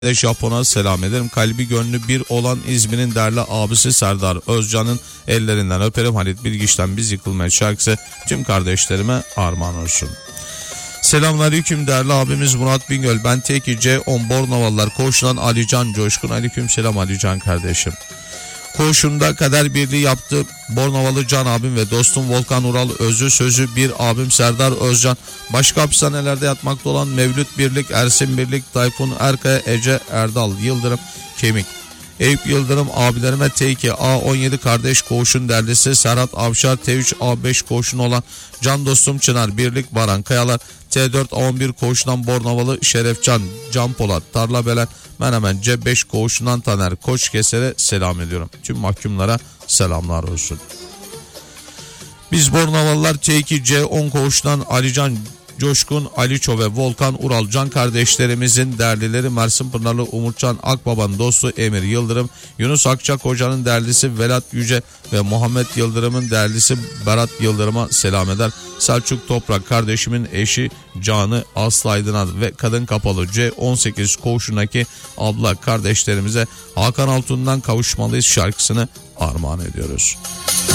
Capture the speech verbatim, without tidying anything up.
Japon'a selam ederim. Kalbi gönlü bir olan İzmir'in değerli abisi Serdar Özcan'ın ellerinden öperim. Halit Bilgiç'ten Biz Yıkılmayız şarkısı tüm kardeşlerime armağan olsun. Selamünaleyküm değerli abimiz Murat Bingöl. Ben T iki C on Bornovalılar Koğuşu'ndan Alican Coşkun. Aleyküm selam Alican kardeşim. Koğuşumda kader birliği yaptı Bornovalı Can abim ve dostum Volkan Ural, özü sözü bir abim Serdar Özcan. Başka hapishanelerde yatmakta olan Mevlüt Birlik, Ersin Birlik, Tayfun Erkaya, Ece Erdal, Yıldırım Kemik, Eyüp Yıldırım abilerime T iki A on yedi kardeş koğuşun derlisi Serhat Avşar, T üç A beş koğuşun olan can dostum Çınar Birlik, Baran Kayalar, T dört A on bir koğuşundan Bornovalı Şerefcan, Can Polat, Tarla Belen, Menemen C beş koğuşundan Taner Koçkeser'e selam ediyorum. Tüm mahkumlara selamlar olsun. Biz Bornovalılar T iki C on koğuşundan Alican Coşkun, Aliço ve Volkan Ural can kardeşlerimizin değerlileri Mersin Pınarlı Umutcan Akbaba'nın dostu Emir Yıldırım, Yunus Akçak Hoca'nın değerlisi Velat Yüce ve Muhammed Yıldırım'ın değerlisi Berat Yıldırım'a selam eder. Selçuk Toprak kardeşimin eşi Canı Aslı Aydın'a ve Kadın Kapalı C on sekiz koğuşundaki abla kardeşlerimize Hakan Altun'dan Kavuşmalıyız şarkısını armağan ediyoruz.